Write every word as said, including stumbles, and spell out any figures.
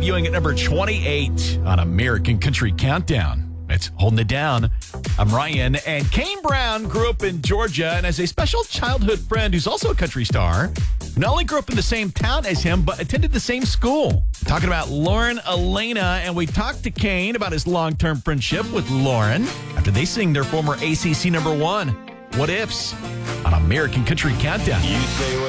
debuting at number twenty-eight on American Country Countdown. It's Holding It Down. I'm Ryan, and Kane Brown grew up in Georgia and has a special childhood friend who's also a country star. Not only grew up in the same town as him, but attended the same school. Talking about Lauren Elena, and we talked to Kane about his long-term friendship with Lauren after they sing their former A C C number one, What Ifs, on American Country Countdown. You say